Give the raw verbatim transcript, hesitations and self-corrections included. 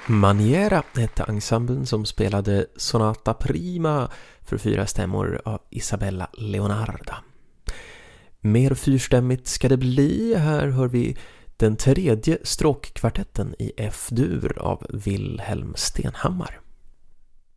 Maniera hette ensemblen som spelade Sonata Prima för fyra stämmor av Isabella Leonarda. Mer fyrstämmigt ska det bli. Här hör vi den tredje stråkkvartetten i F-dur av Wilhelm Stenhammar.